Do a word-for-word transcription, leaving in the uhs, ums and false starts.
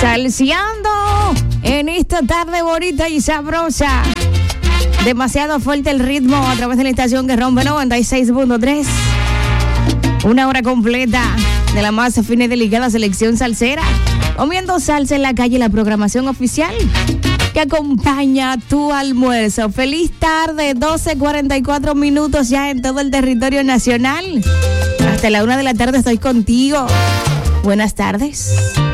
Salseando en esta tarde bonita y sabrosa. Demasiado fuerte el ritmo a través de la estación que rompe noventa y seis punto tres. Una hora completa de la más fina y delicada selección salsera. Comiendo salsa en la calle, la programación oficial que acompaña tu almuerzo. Feliz tarde, doce cuarenta y cuatro minutos ya en todo el territorio nacional. Hasta la una de la tarde estoy contigo. Buenas tardes.